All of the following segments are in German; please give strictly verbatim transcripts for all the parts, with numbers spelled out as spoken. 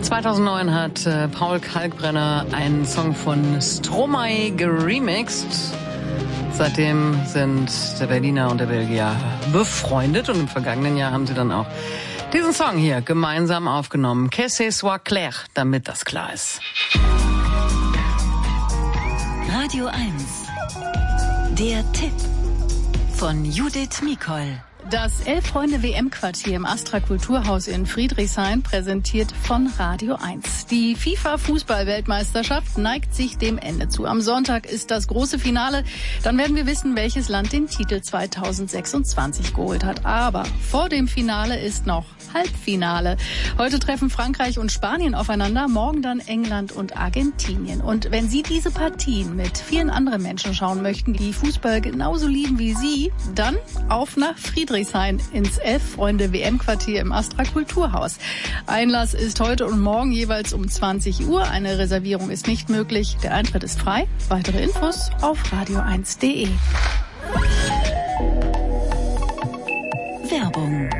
zweitausendneun hat äh, Paul Kalkbrenner einen Song von Stromae geremixed. Seitdem sind der Berliner und der Belgier befreundet und im vergangenen Jahr haben sie dann auch diesen Song hier gemeinsam aufgenommen. Que ce soit clair, damit das klar ist. Radio eins. Der Tipp von Judith Mikol. Das Elf-Freunde-W M-Quartier im Astra Kulturhaus in Friedrichshain präsentiert von Radio eins. Die FIFA-Fußball-Weltmeisterschaft neigt sich dem Ende zu. Am Sonntag ist das große Finale. Dann werden wir wissen, welches Land den Titel zweitausendsechsundzwanzig geholt hat. Aber vor dem Finale ist noch Halbfinale. Heute treffen Frankreich und Spanien aufeinander, morgen dann England und Argentinien. Und wenn Sie diese Partien mit vielen anderen Menschen schauen möchten, die Fußball genauso lieben wie Sie, dann auf nach Friedrichshain ins Elf-Freunde-W M-Quartier im Astra Kulturhaus. Einlass ist heute und morgen jeweils um zwanzig Uhr. Eine Reservierung ist nicht möglich. Der Eintritt ist frei. Weitere Infos auf radio eins punkt de. Werbung.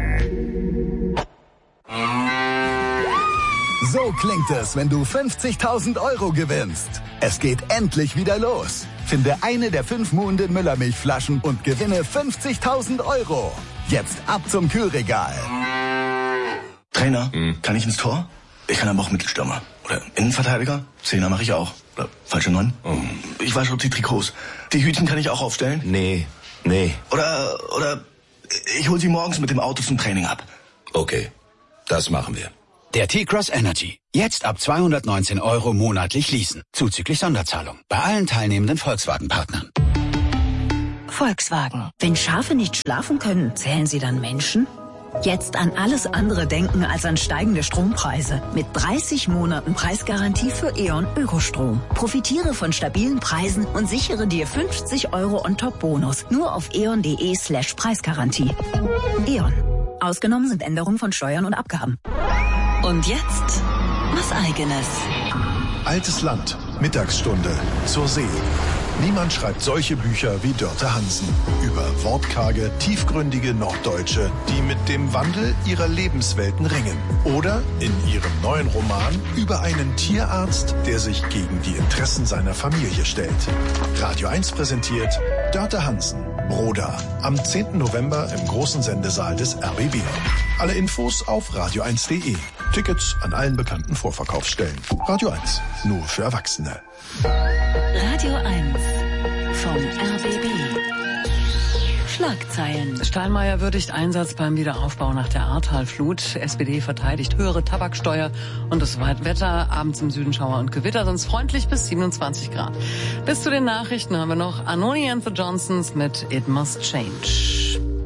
So klingt es, wenn du fünfzigtausend Euro gewinnst. Es geht endlich wieder los. Finde eine der fünf Muhnden Müllermilchflaschen und gewinne fünfzigtausend Euro. Jetzt ab zum Kühlregal. Trainer, hm. kann ich ins Tor? Ich kann aber auch Mittelstürmer. Oder Innenverteidiger? Zehner mache ich auch. Oder falsche Neun? Oh. Ich wasche auch die Trikots. Die Hütchen kann ich auch aufstellen? Nee, nee. Oder, oder ich hole sie morgens mit dem Auto zum Training ab. Okay, das machen wir. Der T-Cross Energy. Jetzt ab zweihundertneunzehn Euro monatlich leasen. Zuzüglich Sonderzahlung. Bei allen teilnehmenden Volkswagen-Partnern. Volkswagen. Wenn Schafe nicht schlafen können, zählen sie dann Menschen? Jetzt an alles andere denken als an steigende Strompreise. Mit dreißig Monaten Preisgarantie für E.ON Ökostrom. Profitiere von stabilen Preisen und sichere dir fünfzig Euro on-top-Bonus. Nur auf eon.de slash Preisgarantie. E.ON. Ausgenommen sind Änderungen von Steuern und Abgaben. Und jetzt was Eigenes. Altes Land, Mittagsstunde, zur See. Niemand schreibt solche Bücher wie Dörte Hansen. Über wortkarge, tiefgründige Norddeutsche, die mit dem Wandel ihrer Lebenswelten ringen. Oder in ihrem neuen Roman über einen Tierarzt, der sich gegen die Interessen seiner Familie stellt. Radio eins präsentiert Dörte Hansen, Broda. Am zehnten November im großen Sendesaal des R B B. Alle Infos auf radio eins punkt de. Tickets an allen bekannten Vorverkaufsstellen. Radio eins, nur für Erwachsene. Radio eins vom R B B. Schlagzeilen. Steinmeier würdigt Einsatz beim Wiederaufbau nach der Ahrtal-Flut. S P D verteidigt höhere Tabaksteuer und das Wetter. Abends im Süden Schauer und Gewitter, sonst freundlich bis siebenundzwanzig Grad. Bis zu den Nachrichten haben wir noch Anoni and the Johnsons mit It Must Change.